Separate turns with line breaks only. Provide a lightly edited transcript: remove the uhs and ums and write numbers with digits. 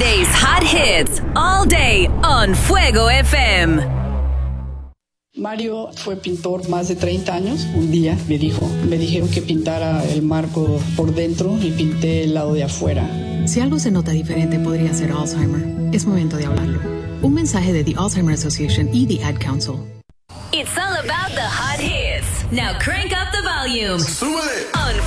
DJ's hot hits all day on Fuego FM.
Mario fue pintor más de 30 años. Un día me dijeron que pintara el marco por dentro y pinté el lado de afuera.
Si algo se nota diferente, podría ser Alzheimer. Es momento de hablarlo. Un mensaje de The Alzheimer Association y The Ad Council.
It's all about the hot hits. Now crank up the volume.
¡Súbele!
On